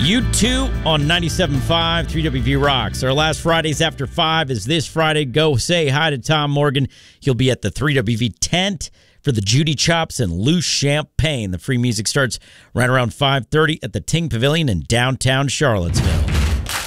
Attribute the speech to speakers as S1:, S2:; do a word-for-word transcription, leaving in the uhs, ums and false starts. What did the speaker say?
S1: U two on ninety-seven point five, three W V Rocks. Our last Fridays after five is this Friday. Go say hi to Tom Morgan. He'll be at the three W V tent for the Judy Chops and loose champagne. The free music starts right around five thirty at the Ting Pavilion in downtown Charlottesville.